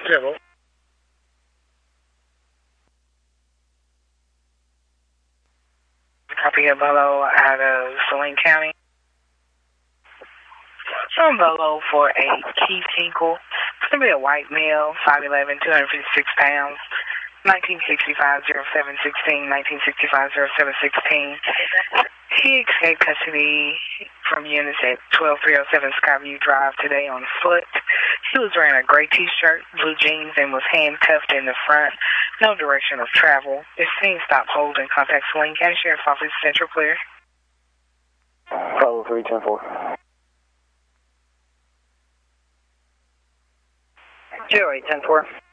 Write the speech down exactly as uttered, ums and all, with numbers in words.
Zero. Copy a Bolo out of Saline County. From Bolo for a Keith Tinkle. It's going to be a white male, five eleven, two hundred fifty-six pounds, nineteen sixty-five oh seven sixteen, nineteen sixty-five oh seven sixteen. He escaped custody from units at twelve three oh seven Skyview Drive today on foot. He was wearing a gray t-shirt, blue jeans, and was handcuffed in the front. No direction of travel. If seen, stop, hold, and contact Saline County Sheriff's Office. Central clear. Follow three ten four. zero eight ten four.